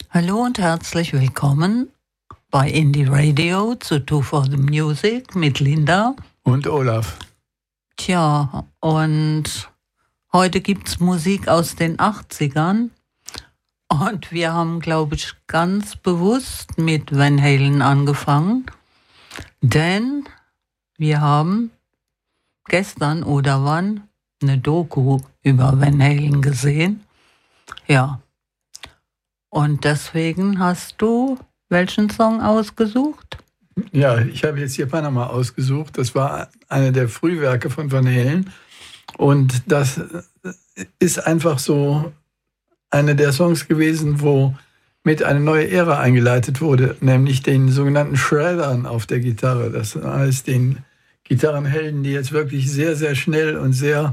Hallo und herzlich willkommen bei Indie Radio zu Two for the Music mit Linda und Olaf. Tja, und heute gibt's Musik aus den 80ern und wir haben, glaube ich, ganz bewusst mit Van Halen angefangen, denn wir haben gestern oder wann eine Doku über Van Halen gesehen. Ja. Und deswegen hast du welchen Song ausgesucht? Ja, ich habe jetzt hier Panama ausgesucht. Das war eine der Frühwerke von Van Halen. Und das ist einfach so eine der Songs gewesen, wo mit eine neue Ära eingeleitet wurde, nämlich den sogenannten Shreddern auf der Gitarre. Das heißt, den Gitarrenhelden, die jetzt wirklich sehr, sehr schnell und sehr,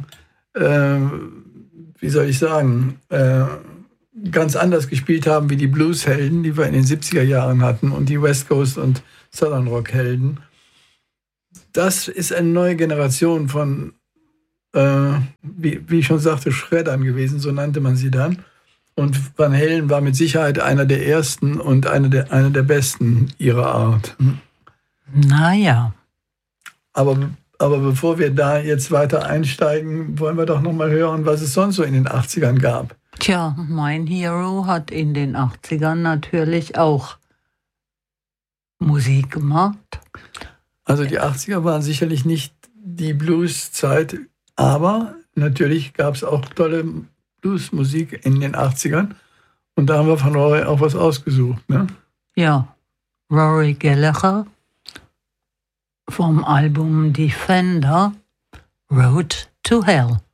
ganz anders gespielt haben wie die Blueshelden, die wir in den 70er Jahren hatten, und die West Coast und Southern Rock Helden. Das ist eine neue Generation von, wie ich schon sagte, Shreddern gewesen, so nannte man sie dann. Und Van Halen war mit Sicherheit einer der ersten und einer der besten ihrer Art. Naja. Aber bevor wir da jetzt weiter einsteigen, wollen wir doch noch mal hören, was es sonst so in den 80ern gab. Tja, mein Hero hat in den 80ern natürlich auch Musik gemacht. Also die 80er waren sicherlich nicht die Blues-Zeit, aber natürlich gab es auch tolle Bluesmusik in den 80ern. Und da haben wir von Rory auch was ausgesucht, ne? Ja, Rory Gallagher vom Album Defender, Road to Hell.